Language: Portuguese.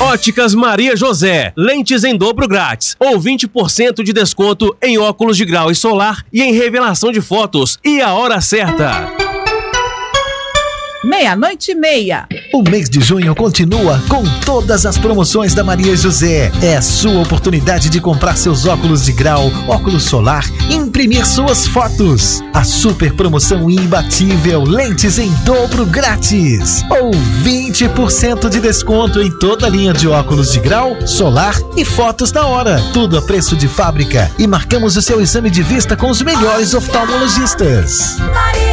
Óticas Maria José, lentes em dobro grátis, ou 20% de desconto em óculos de grau e solar e em revelação de fotos. E a hora certa. 00:30. O mês de junho continua com todas as promoções da Maria José. É a sua oportunidade de comprar seus óculos de grau, óculos solar e imprimir suas fotos. A super promoção imbatível, lentes em dobro grátis. Ou 20% de desconto em toda a linha de óculos de grau, solar e fotos na hora. Tudo a preço de fábrica. E marcamos o seu exame de vista com os melhores oftalmologistas.